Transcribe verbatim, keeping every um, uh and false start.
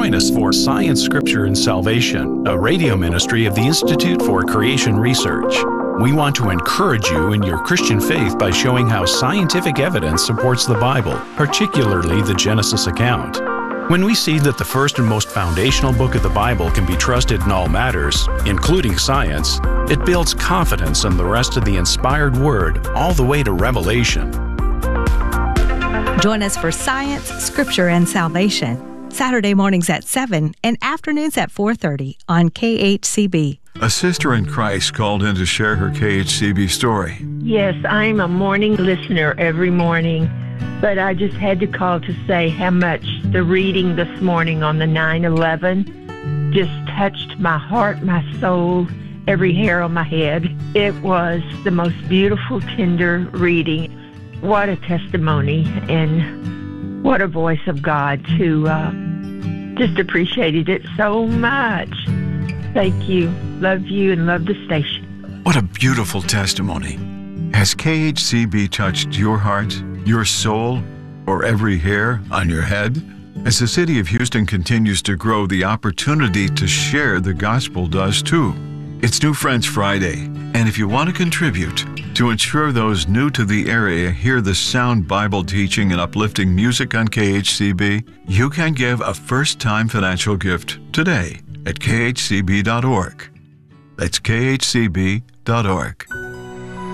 Join us for Science, Scripture, and Salvation, a radio ministry of the Institute for Creation Research. We want to encourage you in your Christian faith by showing how scientific evidence supports the Bible, particularly the Genesis account. When we see that the first and most foundational book of the Bible can be trusted in all matters, including science, it builds confidence in the rest of the inspired Word all the way to Revelation. Join us for Science, Scripture, and Salvation, Saturday mornings at seven and afternoons at four thirty on K H C B. A sister in Christ called in to share her K H C B story. Yes, I'm a morning listener every morning, but I just had to call to say how much the reading this morning on the nine eleven just touched my heart, my soul, every hair on my head. It was the most beautiful, tender reading. What a testimony, and what a voice of God, to uh, just appreciated it so much. Thank you. Love you and love the station. What a beautiful testimony. Has K H C B touched your heart, your soul, or every hair on your head? As the city of Houston continues to grow, the opportunity to share the gospel does too. It's New Friends Friday, and if you want to contribute to ensure those new to the area hear the sound Bible teaching and uplifting music on K H C B, you can give a first-time financial gift today at K H C B dot org. That's K H C B dot org.